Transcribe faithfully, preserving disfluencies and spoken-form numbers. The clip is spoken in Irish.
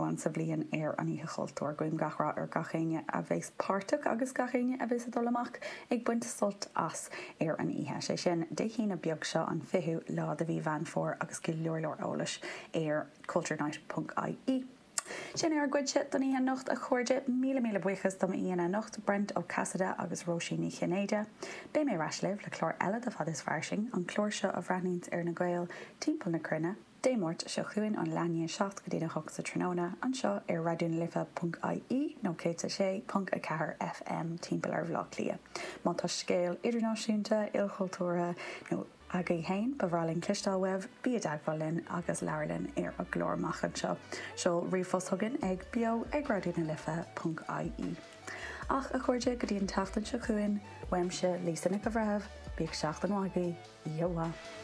an sa bblion ar an ihe choultúir goim gachra ar gachéine a bhés páirteach agus gachéine a bhés a dolamach ag buinte sult as ar an ihe. sé sin de hína beag seo an fiú lá a bhí bhean fór agus go leor leor eolais ar culture night dot I E. Sin ar gcuidse don íon nocht a chuirde míle míle buchas do íana nocht Brent ó Casada agus Roisin Chinéide. Bé mé raislih le chlór eile de fad is farsing an chlór seo a bhreaníns ar na gail timppla na crunne. Démórt seo chuin an leine seacht go dtína thug sa tróna an seo ar radioúnlifa dot I E nó cé a sé punt a cehar F M timppla ar bhlá lia. Má tá scéal idirnáisiúnta ilchoultúra nó aga hain bhráling clistal web bí daghlinn agus leirlinn ar a glór machchan seo. Seo rifos thugan ag bio ag radioúnlifa dot I E. Ach a chuirde go dtíon tatan se chuin, weimse lísanna go bhreh, bíag seach an wagaí, Iowa.